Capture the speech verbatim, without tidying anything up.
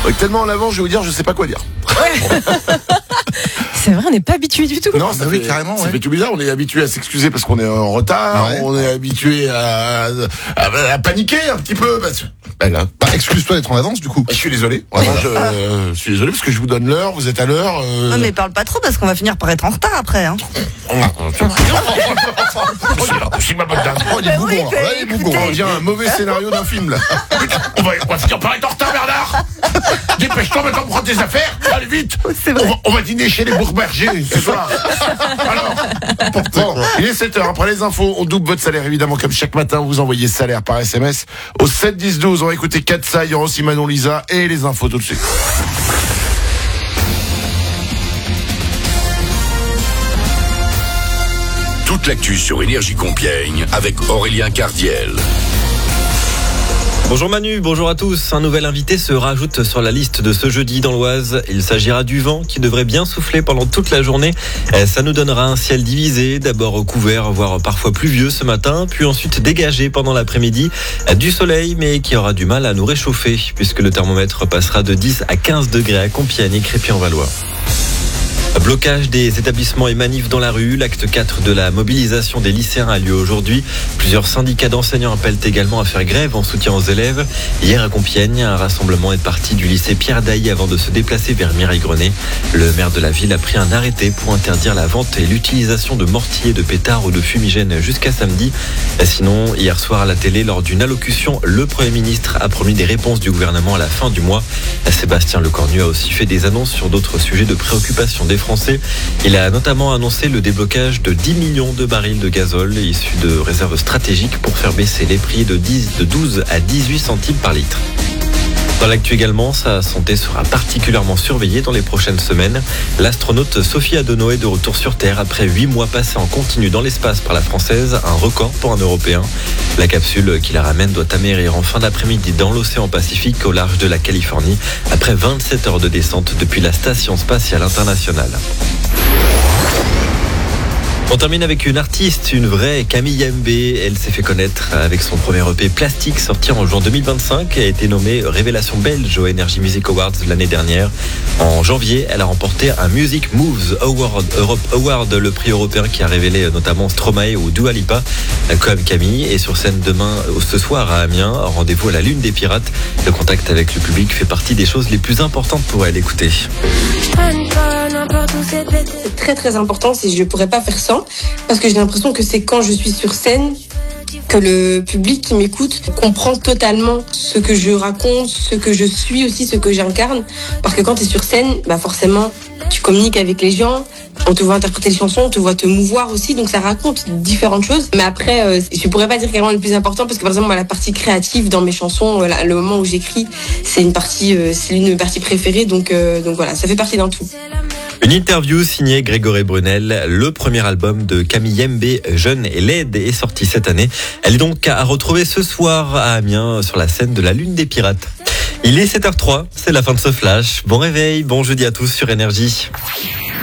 Ouais, tellement en avant, je vais vous dire, je sais pas quoi dire. Ouais. C'est vrai, on n'est pas habitué du tout. Non, ça oui, fait, carrément, ça ouais. fait tout bizarre. On est habitué à s'excuser parce qu'on est en retard. Ouais. On est habitué à, à, à paniquer un petit peu. Parce... Ben là, Bah, excuse-toi d'être en avance, du coup. je suis désolé. Vraiment, je, euh, je suis désolé parce que je vous donne l'heure. Vous êtes à l'heure. Euh... Non mais parle pas trop parce qu'on va finir par être en retard après. Hein. C'est ma bonne dame. Oh, il est bougon, oui, là. mais Ouais, il est bougon. On dirait un mauvais scénario d'un film là. On va, on va finir par être en retard, Bernard. Dépêche-toi maintenant, prends tes affaires. Allez vite. C'est vrai. On va, on va dîner chez les Bourbergers ce soir. Alors, bon, il est sept heures. Après les infos, on double votre salaire évidemment comme chaque matin. Vous envoyez salaire par S M S au sept dix douze. On va écouter Katsa, il y aura aussi Manon Lisa et les infos tout de suite. Toute l'actu sur Énergie Compiègne avec Aurélien Cardiel. Bonjour Manu, bonjour à tous. Un nouvel invité se rajoute sur la liste de ce jeudi dans l'Oise. Il s'agira du vent qui devrait bien souffler pendant toute la journée. Ça nous donnera un ciel divisé, d'abord couvert, voire parfois pluvieux ce matin, puis ensuite dégagé pendant l'après-midi. Du soleil, mais qui aura du mal à nous réchauffer, puisque le thermomètre passera de dix à quinze degrés à Compiègne et Crépy-en-Valois. Blocage des établissements et manifs dans la rue. L'acte quatre de la mobilisation des lycéens a lieu aujourd'hui. Plusieurs syndicats d'enseignants appellent également à faire grève en soutien aux élèves. Hier à Compiègne, un rassemblement est parti du lycée Pierre Dailly avant de se déplacer vers Mireille-Grenet. Le maire de la ville a pris un arrêté pour interdire la vente et l'utilisation de mortiers, de pétards ou de fumigènes jusqu'à samedi. Sinon, hier soir à la télé, lors d'une allocution, le Premier ministre a promis des réponses du gouvernement à la fin du mois. Sébastien Lecornu a aussi fait des annonces sur d'autres sujets de préoccupation des Français. Il a notamment annoncé le déblocage de dix millions de barils de gazole issus de réserves stratégiques pour faire baisser les prix de, dix, de douze à dix-huit centimes par litre. Dans l'actu également, sa santé sera particulièrement surveillée dans les prochaines semaines. L'astronaute Sophie Adenau est de retour sur Terre après huit mois passés en continu dans l'espace par la Française, un record pour un Européen. La capsule qui la ramène doit amérir en fin d'après-midi dans l'océan Pacifique au large de la Californie après vingt-sept heures de descente depuis la Station spatiale internationale. On termine avec une artiste, une vraie, Camille M B. Elle s'est fait connaître avec son premier E P Plastique sorti en juin deux mille vingt-cinq et a été nommée Révélation belge au Energy Music Awards l'année dernière. En janvier, elle a remporté un Music Moves Award, Europe Award, le prix européen qui a révélé notamment Stromae ou Dua Lipa. Comme Camille est sur scène demain, ce soir à Amiens, rendez-vous à la Lune des Pirates. Le contact avec le public fait partie des choses les plus importantes pour elle. Écoutez. C'est très très important, si je pourrais pas faire sans, parce que j'ai l'impression que c'est quand je suis sur scène que le public qui m'écoute comprend totalement ce que je raconte, ce que je suis aussi, ce que j'incarne. Parce que quand tu es sur scène, bah forcément, tu communiques avec les gens, on te voit interpréter les chansons, on te voit te mouvoir aussi, donc ça raconte différentes choses. Mais après, euh, je pourrais pas dire carrément le plus important, parce que par exemple, moi, la partie créative dans mes chansons, euh, le moment où j'écris, c'est une partie, euh, c'est l'une de mes parties préférées, donc, euh, donc voilà, ça fait partie d'un tout. Une interview signée Grégory Brunel. Le premier album de Camille M B, Jeune et laide, est sorti cette année. Elle est donc à retrouver ce soir à Amiens sur la scène de la Lune des Pirates. Il est sept heures zéro trois, c'est la fin de ce flash. Bon réveil, bon jeudi à tous sur Énergie.